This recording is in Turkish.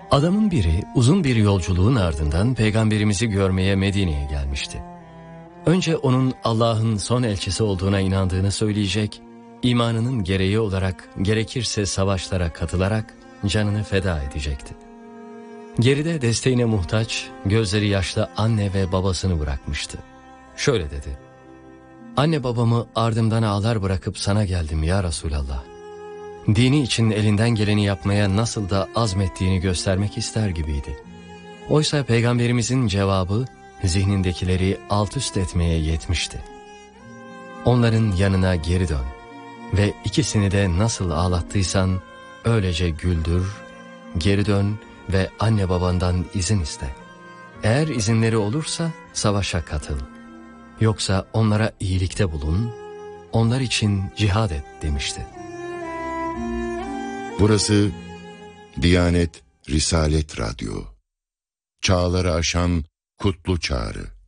Adamın biri uzun bir yolculuğun ardından peygamberimizi görmeye Medine'ye gelmişti. Önce onun Allah'ın son elçisi olduğuna inandığını söyleyecek, imanının gereği olarak gerekirse savaşlara katılarak canını feda edecekti. Geride desteğine muhtaç, gözleri yaşlı anne ve babasını bırakmıştı. Şöyle dedi: "Anne babamı ardımdan ağlar bırakıp sana geldim ya Resulallah. Dini için elinden geleni yapmaya nasıl da azmettiğini göstermek ister gibiydi." Oysa peygamberimizin cevabı zihnindekileri alt üst etmeye yetmişti. "Onların yanına geri dön ve ikisini de nasıl ağlattıysan öylece güldür, geri dön ve anne babandan izin iste. Eğer izinleri olursa savaşa katıl. Yoksa onlara iyilikte bulun, onlar için cihad et" demişti. Burası Diyanet Risalet Radyo. Çağları aşan kutlu çağrı.